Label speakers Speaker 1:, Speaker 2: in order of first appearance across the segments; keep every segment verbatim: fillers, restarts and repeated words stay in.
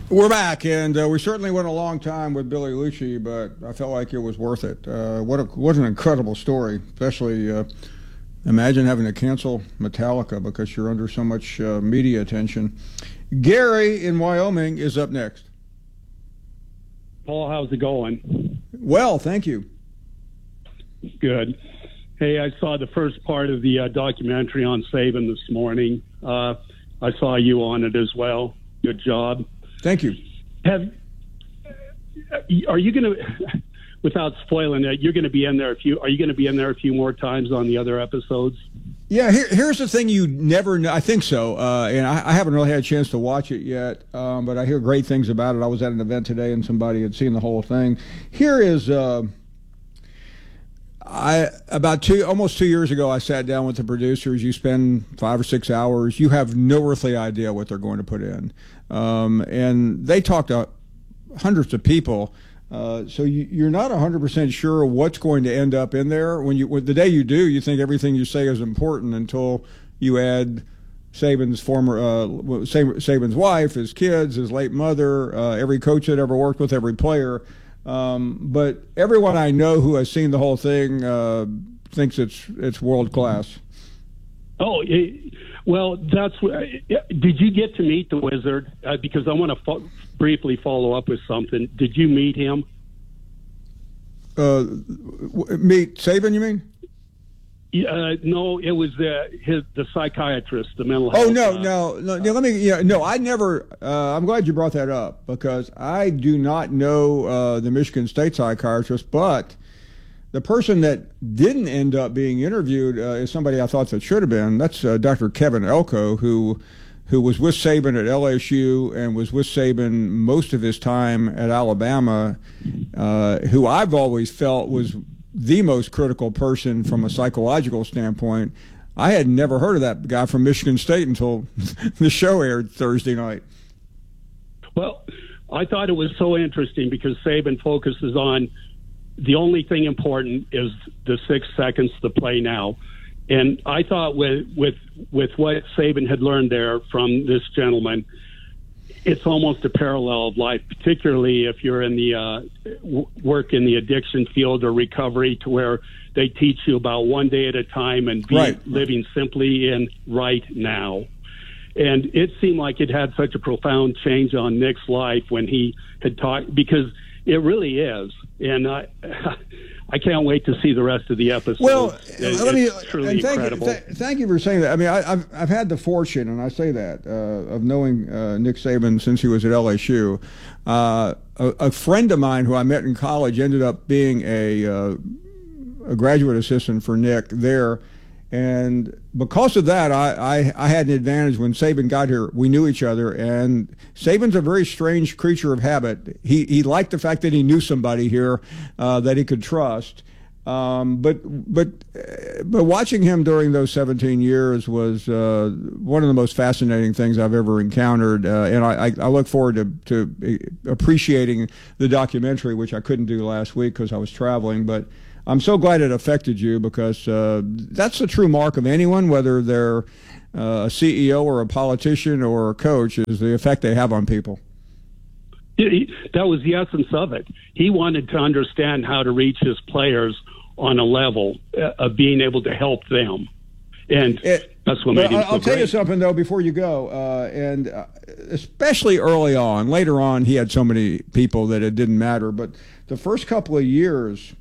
Speaker 1: We're back, and uh, we certainly went a long time with Billy Liucci, but I felt like it was worth it. Uh, what, a, what an incredible story, especially uh, imagine having to cancel Metallica because you're under so much uh, media attention. Gary in Wyoming is up next.
Speaker 2: Paul, how's it going?
Speaker 1: Well, thank you.
Speaker 2: Good. Hey, I saw the first part of the uh, documentary on Saban this morning. Uh, I saw you on it as well. Good job.
Speaker 1: Thank you.
Speaker 2: Have are you going to, without spoiling it, you're going to be in there a few? Are you going to be in there a few more times on the other episodes?
Speaker 1: Yeah. Here, here's the thing: you never know. I think so, uh, and I, I haven't really had a chance to watch it yet, um, but I hear great things about it. I was at an event today, and somebody had seen the whole thing. Here is. Uh, I about two almost two years ago, I sat down with the producers. You spend five or six hours. You have no earthly idea what they're going to put in, um, and they talk to hundreds of people. Uh, so you, you're not one hundred percent sure what's going to end up in there. When you when, the day you do, you think everything you say is important until you add Saban's former uh, Saban's wife, his kids, his late mother, uh, every coach that ever worked with, every player. Um, but everyone I know who has seen the whole thing uh, thinks it's it's world class.
Speaker 2: Oh, it, well, that's what. Did you get to meet the Wizard? Uh, because I want to fo- briefly follow up with something. Did you meet him?
Speaker 1: Uh, meet Saban, you mean?
Speaker 2: Uh, no, it was uh, his the psychiatrist, the mental health.
Speaker 1: Oh no,
Speaker 2: uh,
Speaker 1: no, no, no. Let me. Yeah, no, I never. Uh, I'm glad you brought that up because I do not know uh, the Michigan State psychiatrist, but the person that didn't end up being interviewed uh, is somebody I thought that should have been. That's uh, Doctor Kevin Elko, who who was with Saban at L S U and was with Saban most of his time at Alabama. Uh, who I've always felt was the most critical person from a psychological standpoint. I had never heard of that guy from Michigan State until the show aired Thursday night.
Speaker 2: Well, I thought it was so interesting because Saban focuses on the only thing important is the six seconds to play now. And I thought with with with what Saban had learned there from this gentleman, it's almost a parallel of life, particularly if you're in the uh, w- work in the addiction field or recovery, to where they teach you about one day at a time and be
Speaker 1: right.
Speaker 2: living simply in right now. And it seemed like it had such a profound change on Nick's life when he had talked, because it really is. And I, I can't wait to see the rest of the episode.
Speaker 1: Well,
Speaker 2: it,
Speaker 1: let me
Speaker 2: it's truly
Speaker 1: and thank
Speaker 2: incredible.
Speaker 1: You, th- thank you for saying that. I mean, I, I've I've had the fortune, and I say that uh, of knowing uh, Nick Saban since he was at L S U. Uh, a, a friend of mine who I met in college ended up being a uh, a graduate assistant for Nick there. And because of that, I, I, I had an advantage when Saban got here. We knew each other, and Saban's a very strange creature of habit. He he liked the fact that he knew somebody here uh, that he could trust. Um, but but but watching him during those seventeen years was uh, one of the most fascinating things I've ever encountered, uh, and I, I look forward to, to appreciating the documentary, which I couldn't do last week because I was traveling, but I'm so glad it affected you because uh, that's the true mark of anyone, whether they're uh, a C E O or a politician or a coach, is the effect they have on people.
Speaker 2: He, that was the essence of it. He wanted to understand how to reach his players on a level uh, of being able to help them. And it, that's what made him so
Speaker 1: I'll tell
Speaker 2: great.
Speaker 1: you something, though, before you go, uh, and uh, especially early on. Later on, he had so many people that it didn't matter. But the first couple of years,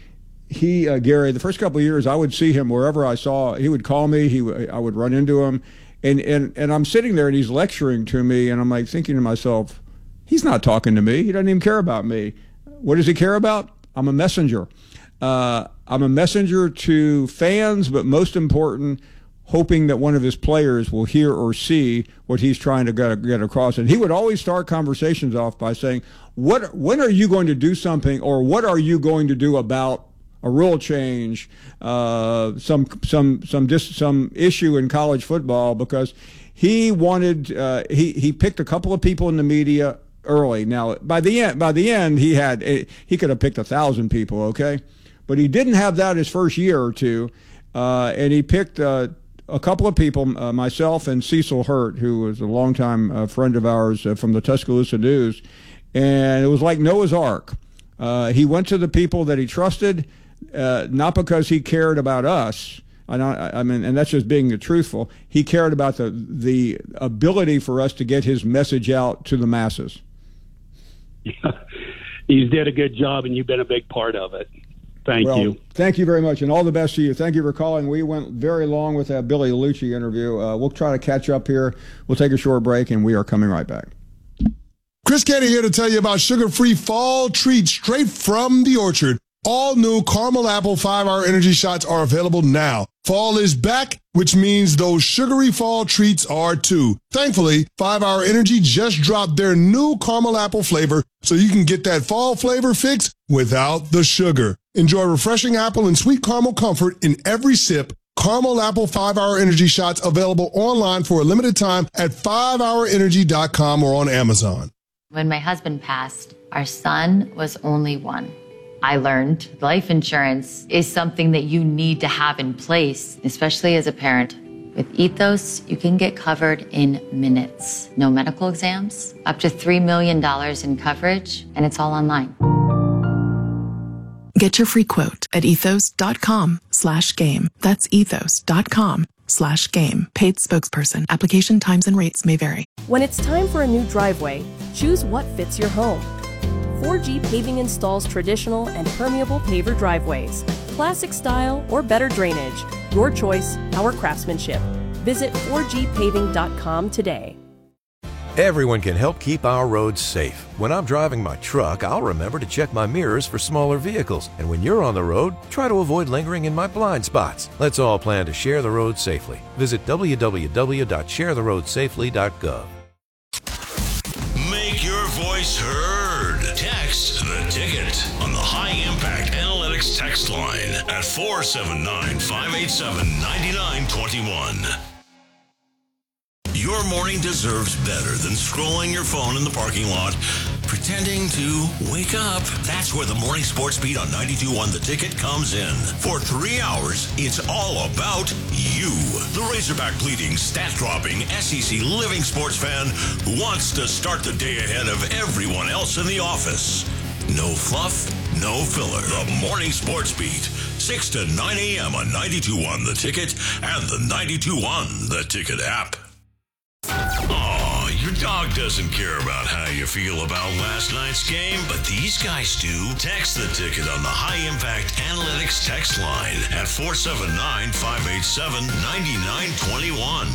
Speaker 1: he, uh, Gary, the first couple of years, I would see him wherever I saw. He would call me. He, I would run into him. And, and, and I'm sitting there, and he's lecturing to me, and I'm like thinking to myself, he's not talking to me. He doesn't even care about me. What does he care about? I'm a messenger. Uh, I'm a messenger to fans, but most important, hoping that one of his players will hear or see what he's trying to get, get across. And he would always start conversations off by saying, "What? When are you going to do something, or what are you going to do about a rule change, uh, some some some dis, some issue in college football?" Because he wanted uh, he he picked a couple of people in the media early. Now by the end by the end he had he could have picked a thousand people, okay, but he didn't have that his first year or two, uh, and he picked uh, a couple of people, uh, myself and Cecil Hurt, who was a longtime uh, friend of ours uh, from the Tuscaloosa News, and it was like Noah's Ark. Uh, he went to the people that he trusted, uh, not because he cared about us. I, I mean, and that's just being truthful. He cared about the the ability for us to get his message out to the masses.
Speaker 2: Yeah. You did a good job, and you've been a big part of it. Thank
Speaker 1: well,
Speaker 2: you.
Speaker 1: Thank you very much, and all the best to you. Thank you for calling. We went very long with that Billy Lucci interview. Uh, we'll try to catch up here. We'll take a short break, and we are coming right back.
Speaker 3: Chris Canty here to tell you about sugar-free fall treats straight from the orchard. All new caramel apple five-hour energy shots are available now. Fall is back, which means those sugary fall treats are too. Thankfully, five-hour Energy just dropped their new caramel apple flavor, so you can get that fall flavor fix without the sugar. Enjoy refreshing apple and sweet caramel comfort in every sip. Caramel Apple five-hour Energy shots available online for a limited time at five hour energy dot com or on Amazon.
Speaker 4: When my husband passed, our son was only one. I learned life insurance is something that you need to have in place, especially as a parent. With Ethos, you can get covered in minutes. No medical exams, up to three million dollars in coverage, and it's all online.
Speaker 5: Get your free quote at ethos.com slash game. That's ethos.com slash game. Paid spokesperson. Application times and rates may vary.
Speaker 6: When it's time for a new driveway, choose what fits your home. four G Paving installs traditional and permeable paver driveways, classic style or better drainage. Your choice, our craftsmanship. Visit four G paving dot com today.
Speaker 7: Everyone can help keep our roads safe. When I'm driving my truck, I'll remember to check my mirrors for smaller vehicles. And when you're on the road, try to avoid lingering in my blind spots. Let's all plan to share the road safely. Visit w w w dot share the road safely dot gov.
Speaker 8: Make your voice heard. Text the ticket on the High Impact Analytics text line at four seven nine, five eight seven, nine nine two one. Your morning deserves better than scrolling your phone in the parking lot, pretending to wake up. That's where the Morning Sports Beat on ninety-two point one The Ticket comes in. For three hours, it's all about you. The Razorback bleeding, stat-dropping, S E C living sports fan who wants to start the day ahead of everyone else in the office. No fluff, no filler. The Morning Sports Beat, six to nine a.m. on ninety-two point one The Ticket and the ninety-two point one The Ticket app. Oh, your dog doesn't care about how you feel about last night's game, but these guys do. Text the ticket on the High Impact Analytics text line at four seven nine, five eight seven, nine nine two one.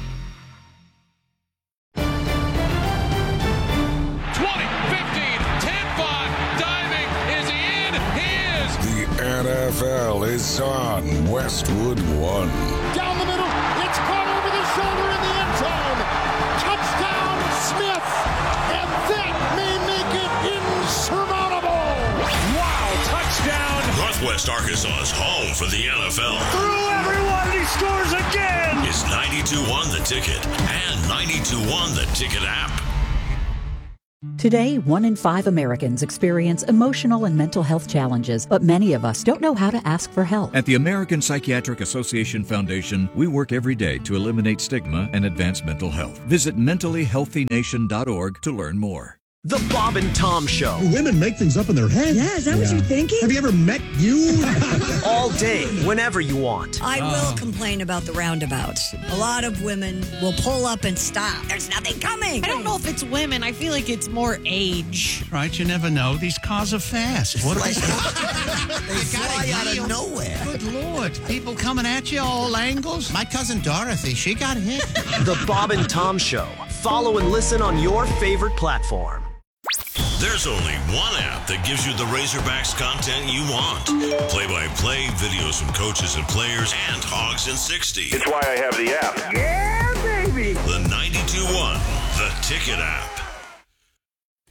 Speaker 9: twenty, fifteen, ten, five, diving, is he in? He is!
Speaker 10: The N F L is on Westwood One.
Speaker 11: Down the middle, it's caught over the shoulder in the end zone. Touchdown, Smith, and that may make it insurmountable.
Speaker 9: Wow, touchdown!
Speaker 8: Northwest Arkansas's home for the N F L.
Speaker 11: Through everyone, he scores again.
Speaker 8: Is ninety-two point one The Ticket and ninety-two point one The Ticket app.
Speaker 12: Today, one in five Americans experience emotional and mental health challenges, but many of us don't know how to ask for help.
Speaker 13: At the American Psychiatric Association Foundation, we work every day to eliminate stigma and advance mental health. Visit mentally healthy nation dot org to learn more.
Speaker 14: The Bob and Tom Show.
Speaker 15: Women make things up in their head.
Speaker 16: Yeah, is that yeah. what you're thinking?
Speaker 15: Have you ever met you?
Speaker 14: All day, whenever you want.
Speaker 16: I oh. will complain about the roundabouts. A lot of women will pull up and stop. There's nothing coming.
Speaker 17: I don't know if it's women. I feel like it's more age.
Speaker 18: Right, you never know. These cars are fast. What are
Speaker 19: they? They fly out of nowhere.
Speaker 18: Good Lord. People coming at you all angles. My cousin Dorothy, she got hit.
Speaker 14: The Bob and Tom Show. Follow and listen on your favorite platform.
Speaker 8: There's only one app that gives you the Razorbacks content you want. Play-by-play, videos from coaches and players, and Hogs in sixty.
Speaker 20: It's why I have the app.
Speaker 11: Yeah, baby.
Speaker 8: The ninety-two point one The Ticket app.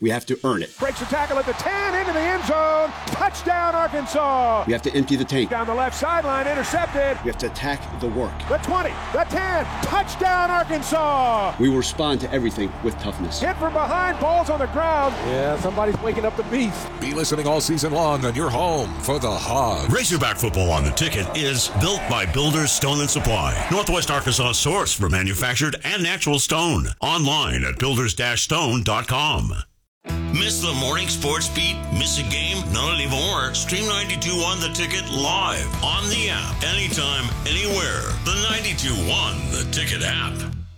Speaker 20: We have to earn it.
Speaker 11: Breaks the tackle at the ten, into the end zone. Touchdown, Arkansas.
Speaker 20: We have to empty the tank.
Speaker 11: Down the left sideline, intercepted.
Speaker 20: We have to attack the work.
Speaker 11: The twenty, the ten, touchdown, Arkansas.
Speaker 20: We will respond to everything with toughness.
Speaker 11: Hit from behind, balls on the ground. Yeah, somebody's waking up the beast.
Speaker 21: Be listening all season long on your home for the Hogs.
Speaker 8: Razorback football on the ticket is built by Builders Stone and Supply, Northwest Arkansas source for manufactured and natural stone. Online at builders dash stone dot com. Miss the morning sports beat? Miss a game? Not anymore. Stream ninety-two one The Ticket live on the app. Anytime, anywhere. The ninety-two one The Ticket app.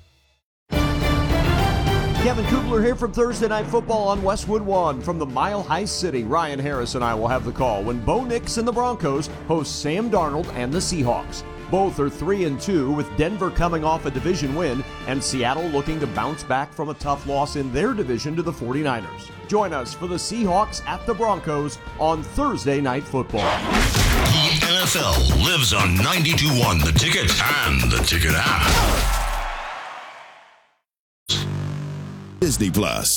Speaker 22: Kevin Kugler here from Thursday Night Football on Westwood One. From the Mile High City, Ryan Harris and I will have the call when Bo Nix and the Broncos host Sam Darnold and the Seahawks. Both are three and two, with Denver coming off a division win and Seattle looking to bounce back from a tough loss in their division to the forty-niners. Join us for the Seahawks at the Broncos on Thursday Night Football.
Speaker 8: The N F L lives on ninety-two one The Ticket and the Ticket app.
Speaker 23: Disney Plus.